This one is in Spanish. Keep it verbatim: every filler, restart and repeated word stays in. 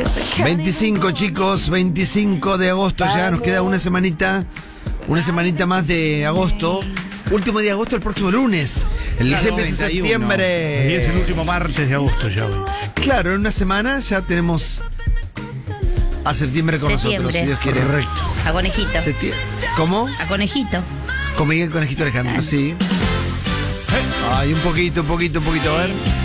veinticinco, chicos, veinticinco de agosto ya, nos queda una semanita, una semanita más de agosto. Último día de agosto, el próximo lunes. El Claro, ya empieza septiembre. Y es el último martes de agosto ya hoy. Claro, en una semana ya tenemos a septiembre con Septiembre. nosotros, si Dios quiere. Correcto. A conejito. Septi- ¿Cómo? A conejito. Con Miguel Conejito Alejandro, sí. Ay, un poquito, un poquito, un poquito, a ver.